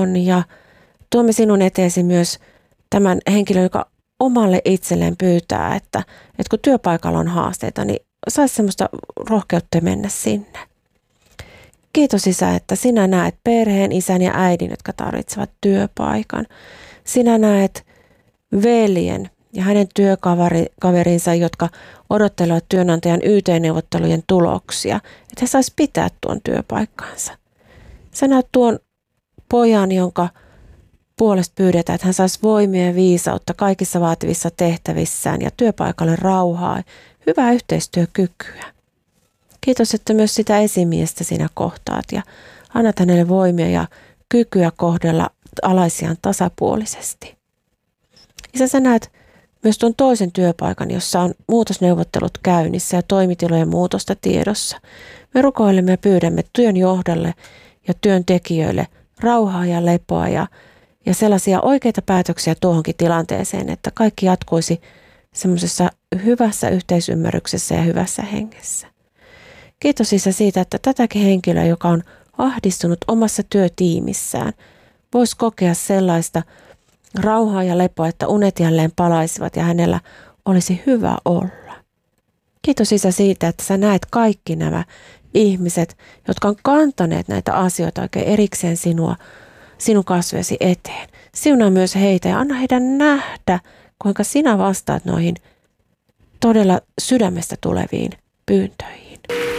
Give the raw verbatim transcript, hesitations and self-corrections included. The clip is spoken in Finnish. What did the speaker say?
on ja tuomme sinun eteesi myös tämän henkilön, joka omalle itselleen pyytää, että, että kun työpaikalla on haasteita, niin saisi semmoista rohkeutta mennä sinne. Kiitos Isä, että sinä näet perheen, isän ja äidin, jotka tarvitsevat työpaikan. Sinä näet veljen ja hänen työkaverinsa, jotka odottelevat työnantajan Y T-neuvottelujen tuloksia, että he saisi pitää tuon työpaikkansa. Sä näet tuon pojan, jonka puolesta pyydetään, että hän saisi voimia ja viisautta kaikissa vaativissa tehtävissään ja työpaikalle rauhaa, hyvää yhteistyökykyä. Kiitos, että myös sitä esimiestä sinä kohtaat ja annat hänelle voimia ja kykyä kohdella alaisiaan tasapuolisesti. Isä, sä näet myös tuon toisen työpaikan, jossa on muutosneuvottelut käynnissä ja toimitilojen muutosta tiedossa. Me rukoilemme ja pyydämme työn johdolle ja työntekijöille rauhaa ja lepoa ja, ja sellaisia oikeita päätöksiä tuohonkin tilanteeseen, että kaikki jatkuisi semmoisessa hyvässä yhteisymmärryksessä ja hyvässä hengessä. Kiitos Isä siitä, että tätäkin henkilöä, joka on ahdistunut omassa työtiimissään, voisi kokea sellaista rauhaa ja lepoa, että unet jälleen palaisivat ja hänellä olisi hyvä olla. Kiitos Isä siitä, että sä näet kaikki nämä ihmiset, jotka on kantaneet näitä asioita oikein erikseen sinua, sinun kasvesi eteen. Siunaa myös heitä ja anna heidän nähdä, kuinka sinä vastaat noihin todella sydämestä tuleviin pyyntöihin.